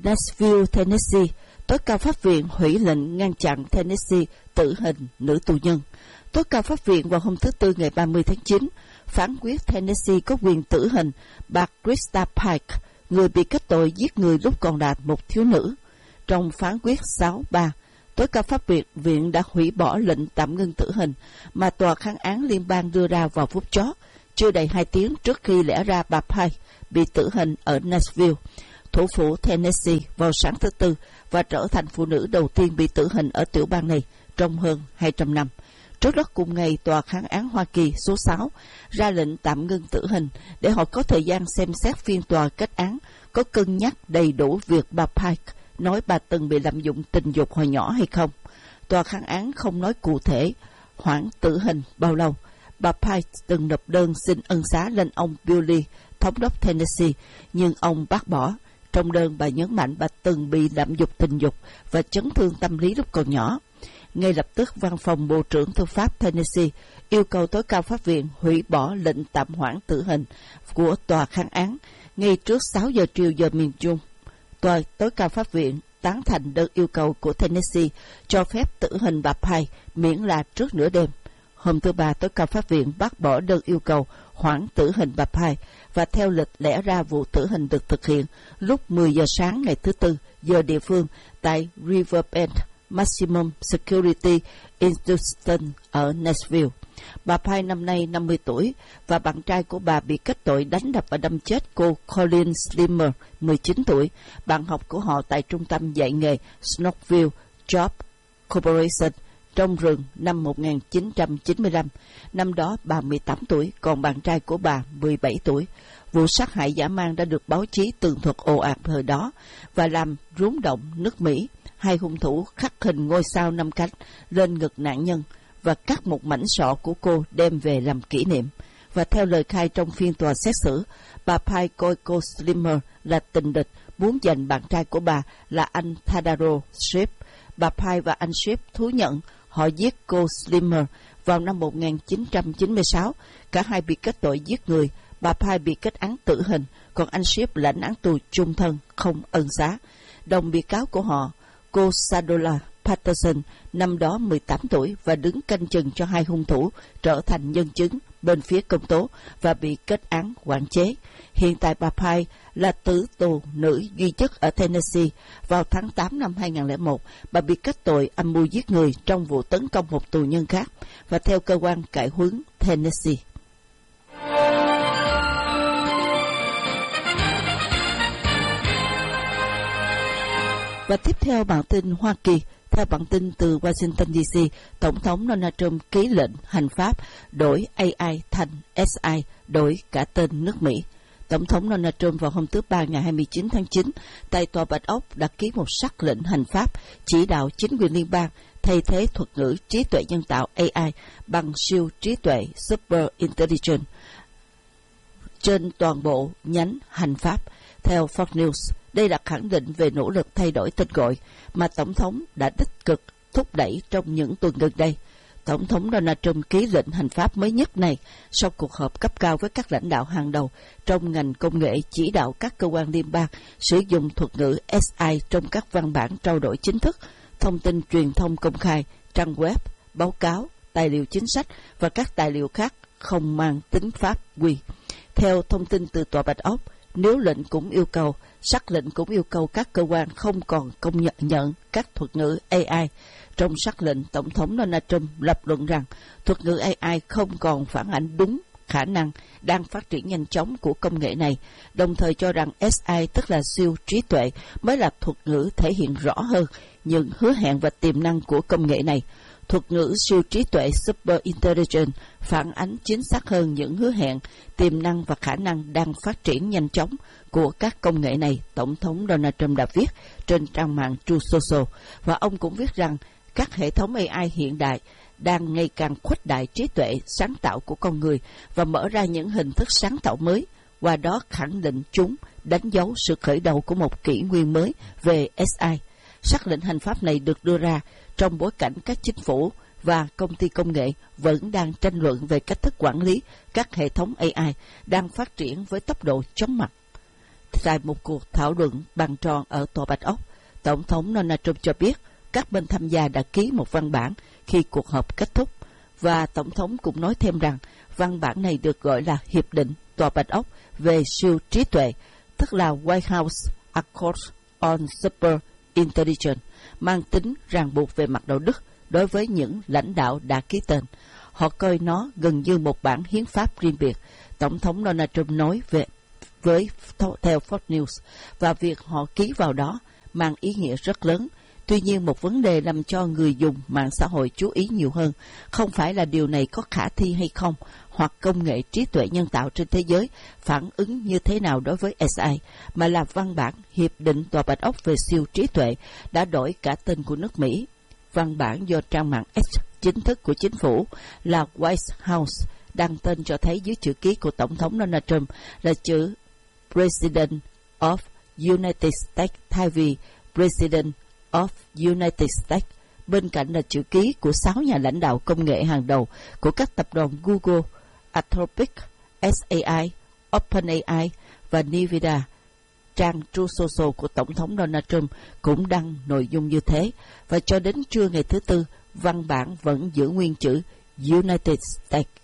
Nashville, Tennessee, tối cao pháp viện hủy lệnh ngăn chặn Tennessee tử hình nữ tù nhân. Tối cao pháp viện vào hôm thứ Tư ngày 30 tháng 9 phán quyết Tennessee có quyền tử hình bà Krista Pike, người bị kết tội giết người lúc còn là một thiếu nữ. Trong phán quyết 6-3, tối cao pháp viện đã hủy bỏ lệnh tạm ngưng tử hình mà tòa kháng án liên bang đưa ra vào phút chót, chưa đầy 2 tiếng trước khi lẽ ra bà Pike bị tử hình ở Nashville, thủ phủ Tennessee vào sáng thứ Tư, và trở thành phụ nữ đầu tiên bị tử hình ở tiểu bang này trong hơn 200 năm. Trước đó cùng ngày, tòa kháng án Hoa Kỳ số 6 ra lệnh tạm ngưng tử hình để họ có thời gian xem xét phiên tòa kết án có cân nhắc đầy đủ việc bà Pike nói bà từng bị lạm dụng tình dục hồi nhỏ hay không. Tòa kháng án không nói cụ thể hoãn tử hình bao lâu. Bà Pike từng nộp đơn xin ân xá lên ông Billy, thống đốc Tennessee, nhưng ông bác bỏ. Trong đơn, bà nhấn mạnh bà từng bị lạm dụng tình dục và chấn thương tâm lý lúc còn nhỏ. Ngay lập tức, văn phòng Bộ trưởng Tư pháp Tennessee yêu cầu tối cao pháp viện hủy bỏ lệnh tạm hoãn tử hình của tòa kháng án ngay trước 6 giờ chiều giờ miền Trung. Tòa tối cao pháp viện tán thành đơn yêu cầu của Tennessee cho phép tử hình bà Pike miễn là trước nửa đêm. Hôm thứ Ba, tối cao pháp viện bác bỏ đơn yêu cầu hoãn tử hình bà Pike, và theo lịch lẽ ra vụ tử hình được thực hiện lúc 10 giờ sáng ngày thứ Tư giờ địa phương tại Riverbend Maximum Security Institution ở Nashville. Bà Pike năm nay 50 tuổi và bạn trai của bà bị kết tội đánh đập và đâm chết cô Colleen Slimmer, 19 tuổi, bạn học của họ tại trung tâm dạy nghề Snoqueville Job Corporation trong rừng năm 1995. Năm đó bà 18 tuổi, còn bạn trai của bà 17 tuổi. Vụ sát hại dã man đã được báo chí tường thuật ồ ạt thời đó và làm rúng động nước Mỹ. Hai hung thủ khắc hình ngôi sao 5 cánh lên ngực nạn nhân và cắt một mảnh sọ của cô đem về làm kỷ niệm. Và theo lời khai trong phiên tòa xét xử, bà Pike coi cô Slimmer là tình địch, muốn giành bạn trai của bà là anh Tadaro Schiff. Bà Pike và anh Schiff thú nhận họ giết cô Slimmer vào năm 1996. Cả hai bị kết tội giết người. Bà Pike bị kết án tử hình, còn anh Schiff lãnh án tù chung thân không ân xá. Đồng bị cáo của họ, cô Sadola Patterson, năm đó 18 tuổi và đứng canh chừng cho hai hung thủ trở thành nhân chứng bên phía công tố và bị kết án quản chế. Hiện tại bà Pike là tử tù nữ duy nhất ở Tennessee. Vào tháng 8 năm 2001, bà bị kết tội âm mưu giết người trong vụ tấn công một tù nhân khác, và theo cơ quan cải huấn Tennessee. Và tiếp theo bản tin Hoa Kỳ. Theo bản tin từ Washington DC, Tổng thống Donald Trump ký lệnh hành pháp đổi AI thành SI, đổi cả tên nước Mỹ. Tổng thống Donald Trump vào hôm thứ Ba ngày 29 tháng 9 tại Tòa Bạch Ốc đã ký một sắc lệnh hành pháp chỉ đạo chính quyền liên bang thay thế thuật ngữ trí tuệ nhân tạo AI bằng siêu trí tuệ Super Intelligence trên toàn bộ nhánh hành pháp. Theo Fox News, đây là khẳng định về nỗ lực thay đổi tên gọi mà Tổng thống đã tích cực thúc đẩy trong những tuần gần đây. Tổng thống Donald Trump ký lệnh hành pháp mới nhất này sau cuộc họp cấp cao với các lãnh đạo hàng đầu trong ngành công nghệ, chỉ đạo các cơ quan liên bang sử dụng thuật ngữ SI trong các văn bản trao đổi chính thức, thông tin truyền thông công khai, trang web, báo cáo, tài liệu chính sách và các tài liệu khác không mang tính pháp quy. Theo thông tin từ Tòa Bạch Ốc, nếu lệnh cũng yêu cầu, sắc lệnh cũng yêu cầu các cơ quan không còn công nhận các thuật ngữ AI. Trong sắc lệnh, Tổng thống Donald Trump lập luận rằng thuật ngữ AI không còn phản ánh đúng khả năng đang phát triển nhanh chóng của công nghệ này, đồng thời cho rằng SI, tức là siêu trí tuệ, mới là thuật ngữ thể hiện rõ hơn những hứa hẹn và tiềm năng của công nghệ này. Thuật ngữ siêu trí tuệ Super Intelligence phản ánh chính xác hơn những hứa hẹn, tiềm năng và khả năng đang phát triển nhanh chóng của các công nghệ này, Tổng thống Donald Trump đã viết trên trang mạng Truth Social. Và ông cũng viết rằng các hệ thống AI hiện đại đang ngày càng khuếch đại trí tuệ sáng tạo của con người và mở ra những hình thức sáng tạo mới, qua đó khẳng định chúng đánh dấu sự khởi đầu của một kỷ nguyên mới về SI. Sắc lệnh hành pháp này được đưa ra trong bối cảnh các chính phủ và công ty công nghệ vẫn đang tranh luận về cách thức quản lý các hệ thống AI đang phát triển với tốc độ chóng mặt. Tại một cuộc thảo luận bàn tròn ở Tòa Bạch Ốc, Tổng thống Donald Trump cho biết các bên tham gia đã ký một văn bản khi cuộc họp kết thúc, và Tổng thống cũng nói thêm rằng văn bản này được gọi là Hiệp định Tòa Bạch Ốc về siêu trí tuệ, tức là White House Accord on Super Intelligence, mang tính ràng buộc về mặt đạo đức đối với những lãnh đạo đã ký tên. Họ coi nó gần như một bản hiến pháp riêng biệt, Tổng thống Donald Trump nói theo Fox News, và việc họ ký vào đó mang ý nghĩa rất lớn. Tuy nhiên, một vấn đề làm cho người dùng mạng xã hội chú ý nhiều hơn không phải là điều này có khả thi hay không, hoặc công nghệ trí tuệ nhân tạo trên thế giới phản ứng như thế nào đối với AI, mà là văn bản Hiệp định Tòa Bạch Ốc về siêu trí tuệ đã đổi cả tên của nước Mỹ. Văn bản do trang mạng X chính thức của chính phủ là White House đăng tên cho thấy dưới chữ ký của Tổng thống Donald Trump là chữ President of United States thay vì President of United States. Bên cạnh là chữ ký của 6 nhà lãnh đạo công nghệ hàng đầu của các tập đoàn Google, Anthropic, SAI, OpenAI và Nvidia. Trang Truth Social của Tổng thống Donald Trump cũng đăng nội dung như thế, và cho đến trưa ngày thứ Tư, văn bản vẫn giữ nguyên chữ United States.